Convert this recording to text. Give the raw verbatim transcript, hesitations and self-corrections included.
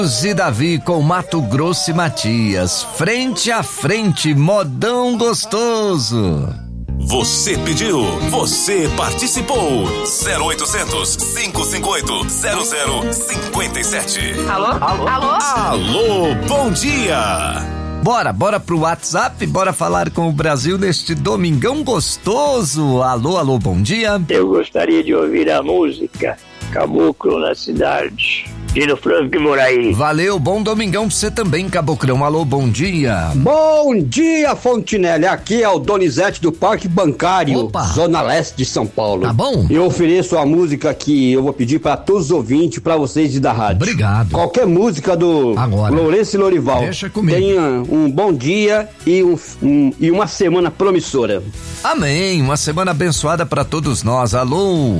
E Davi com Mato Grosso e Matias, frente a frente, modão gostoso. Você pediu, você participou. zero oitocentos, cinco cinco oito, zero zero cinco sete. Alô? Alô? Alô? Alô, bom dia. Bora, bora pro WhatsApp, bora falar com o Brasil neste domingão gostoso. Alô, alô, bom dia. Eu gostaria de ouvir a música Caboclo na Cidade, Dino Franco e Moraí. Valeu, bom domingão pra você também, Caboclão. Alô, bom dia. Bom dia, Fontinelli. Aqui é o Donizete do Parque Bancário, Opa. Zona Leste de São Paulo. Tá bom? Eu ofereço a música que eu vou pedir para todos os ouvintes, para vocês da rádio. Obrigado. Qualquer música do Agora. Lourenço e Lorival. Deixa comigo. Tenha um bom dia e, um, um, e uma semana promissora. Amém, uma semana abençoada pra todos nós. Alô.